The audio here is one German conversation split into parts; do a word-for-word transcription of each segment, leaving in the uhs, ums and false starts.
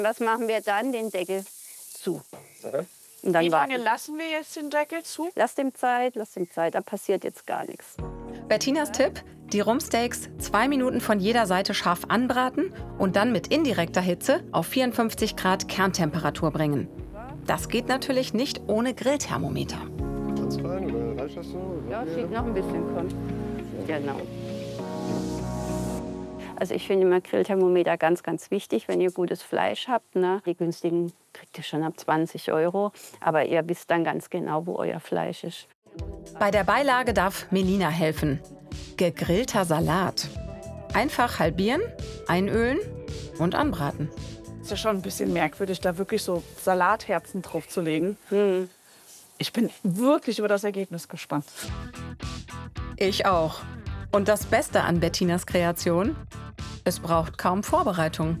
Was machen wir dann? Den Deckel zu. Okay. Und dann Wie lange warten. lassen wir jetzt den Deckel zu? Lass dem Zeit, lass dem Zeit, da passiert jetzt gar nichts. Bettinas Tipp: Die Rumpsteaks zwei Minuten von jeder Seite scharf anbraten und dann mit indirekter Hitze auf vierundfünfzig Grad Kerntemperatur bringen. Das geht natürlich nicht ohne Grillthermometer. Kannst du rein oder reicht das so? Ja, sieht noch ein bisschen, komm. Genau. Also ich finde immer Grillthermometer ganz, ganz wichtig, wenn ihr gutes Fleisch habt. Ne? Die günstigen kriegt ihr schon ab zwanzig Euro, aber ihr wisst dann ganz genau, wo euer Fleisch ist. Bei der Beilage darf Melina helfen. Gegrillter Salat. Einfach halbieren, einölen und anbraten. Ist ja schon ein bisschen merkwürdig, da wirklich so Salatherzen drauf zu legen. Hm. Ich bin wirklich über das Ergebnis gespannt. Ich auch. Und das Beste an Bettinas Kreation? Es braucht kaum Vorbereitung.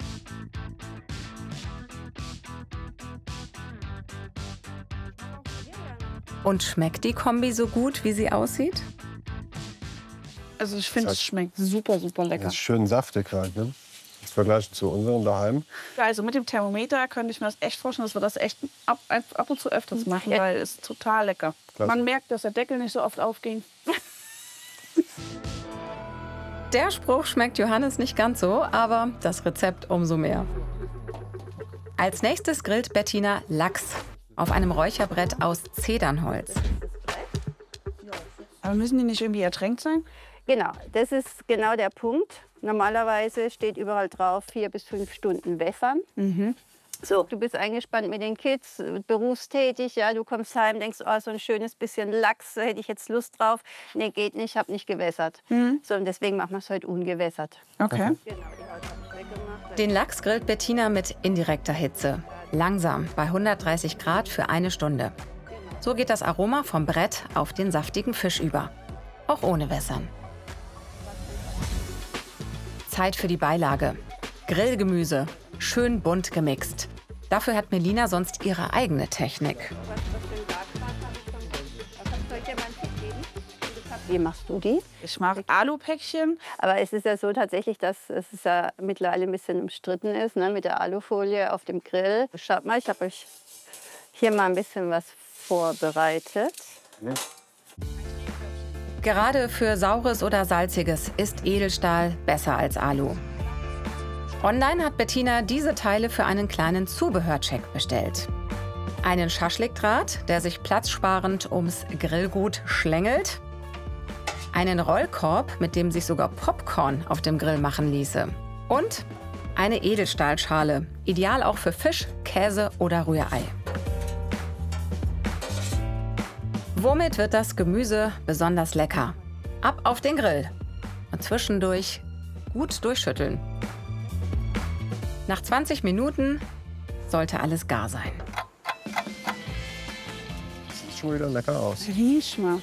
Und schmeckt die Kombi so gut, wie sie aussieht? Also ich finde, es schmeckt super, super lecker. Das ist schön saftig halt, ne? Das Vergleichen zu unseren daheim. Also mit dem Thermometer könnte ich mir das echt vorstellen, dass wir das echt ab, ab und zu öfters machen, Ja. weil es total lecker. Klasse. Man merkt, dass der Deckel nicht so oft aufging. Der Spruch schmeckt Johannes nicht ganz so, aber das Rezept umso mehr. Als nächstes grillt Bettina Lachs auf einem Räucherbrett aus Zedernholz. Aber müssen die nicht irgendwie ertränkt sein? Genau, das ist genau der Punkt. Normalerweise steht überall drauf, vier bis fünf Stunden wässern. Mhm. So, du bist eingespannt mit den Kids, berufstätig, ja, du kommst heim, denkst, oh, so ein schönes bisschen Lachs, da hätte ich jetzt Lust drauf. Nee, geht nicht, hab nicht gewässert. Mhm. So, und deswegen machen wir es heute ungewässert. Okay. Genau, die Haut habe ich weggemacht. Den Lachs grillt Bettina mit indirekter Hitze. Langsam, bei hundertdreißig Grad für eine Stunde. So geht das Aroma vom Brett auf den saftigen Fisch über. Auch ohne Wässern. Zeit für die Beilage. Grillgemüse, schön bunt gemixt. Dafür hat Melina sonst ihre eigene Technik. Wie machst du die? Ich mag Alupäckchen. Aber es ist ja so tatsächlich, dass es ist ja mittlerweile ein bisschen umstritten ist, ne, mit der Alufolie auf dem Grill. Schaut mal, ich habe euch hier mal ein bisschen was vorbereitet. Ja. Gerade für Saures oder Salziges ist Edelstahl besser als Alu. Online hat Bettina diese Teile für einen kleinen Zubehörcheck bestellt. Einen Schaschlikdraht, der sich platzsparend ums Grillgut schlängelt. Einen Rollkorb, mit dem sich sogar Popcorn auf dem Grill machen ließe. Und eine Edelstahlschale, ideal auch für Fisch, Käse oder Rührei. Womit wird das Gemüse besonders lecker? Ab auf den Grill und zwischendurch gut durchschütteln. Nach zwanzig Minuten sollte alles gar sein. Sieht schon wieder lecker aus. Riech mal.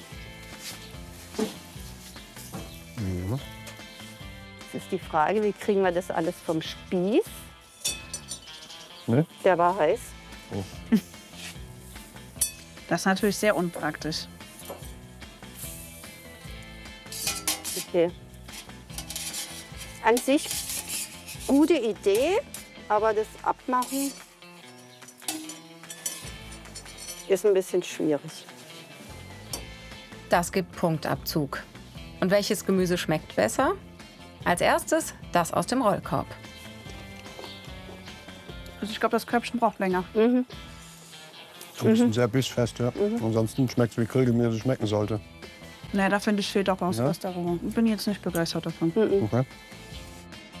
Mhm. Jetzt ist die Frage, wie kriegen wir das alles vom Spieß? Ne? Der war heiß. Oh. Das ist natürlich sehr unpraktisch. Okay. An sich gute Idee, aber das Abmachen ist ein bisschen schwierig. Das gibt Punktabzug. Und welches Gemüse schmeckt besser? Als erstes das aus dem Rollkorb. Also ich glaube, das Körbchen braucht länger. Mhm. Ein bisschen sehr bissfest, ja. Ansonsten schmeckt es wie Grillgemüse schmecken sollte. Naja, da finde ich, fehlt auch was Ja? aus der Aroma. Bin jetzt nicht begeistert davon. Okay.